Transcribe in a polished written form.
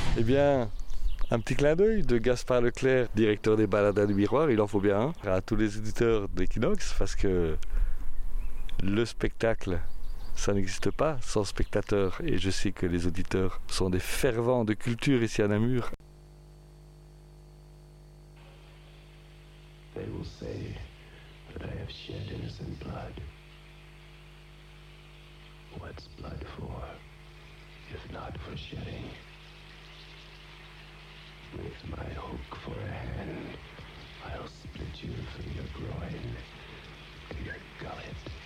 Eh bien, un petit clin d'œil de Gaspard Leclerc, directeur des Baladins du Miroir, il en faut bien un, à tous les éditeurs d'Equinox, parce que le spectacle, ça n'existe pas sans spectateurs. Et je sais que les auditeurs sont des fervents de culture ici à Namur. They will say that I have shed innocent blood. What's blood for, if not for shedding? With my hook for a hand, I'll split you from your groin to your gullet.